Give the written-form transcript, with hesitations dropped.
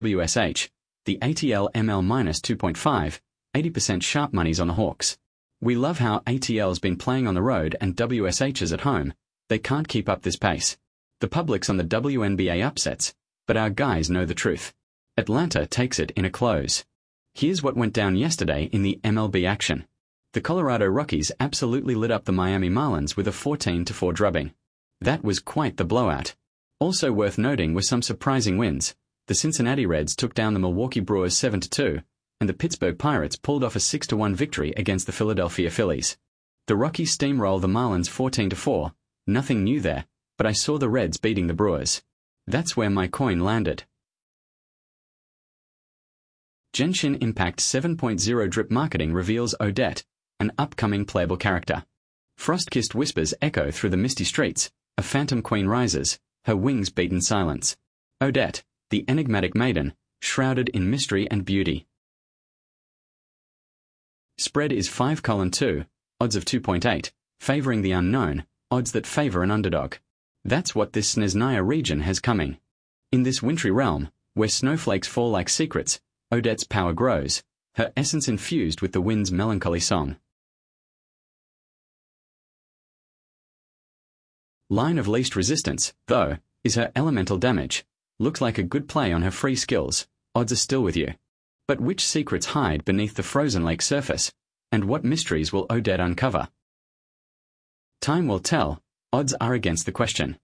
WSH, the ATL ML-2.5, 80% sharp money's on the Hawks. We love how ATL's been playing on the road and WSH's at home. They can't keep up this pace. The public's on the WNBA upsets, but our guys know the truth. Atlanta takes it in a close. Here's what went down yesterday in the MLB action. The Colorado Rockies absolutely lit up the Miami Marlins with a 14-4 drubbing. That was quite the blowout. Also worth noting were some surprising wins. The Cincinnati Reds took down the Milwaukee Brewers 7-2, and the Pittsburgh Pirates pulled off a 6-1 victory against the Philadelphia Phillies. The Rockies steamrolled the Marlins 14-4, nothing new there, but I saw the Reds beating the Brewers. That's where my coin landed. Genshin Impact 7.0 drip marketing reveals Odette, an upcoming playable character. Frost-kissed whispers echo through the misty streets, a phantom queen rises, her wings beat in silence. Odette, the enigmatic maiden, shrouded in mystery and beauty. Spread is 5:2, odds of 2.8, favoring the unknown, odds that favor an underdog. That's what this Snezhnaya region has coming. In this wintry realm, where snowflakes fall like secrets, Odette's power grows, her essence infused with the wind's melancholy song. Line of least resistance, though, is her elemental damage. Looks like a good play on her free skills, odds are still with you. But which secrets hide beneath the frozen lake surface, and what mysteries will Odette uncover? Time will tell, odds are against the question.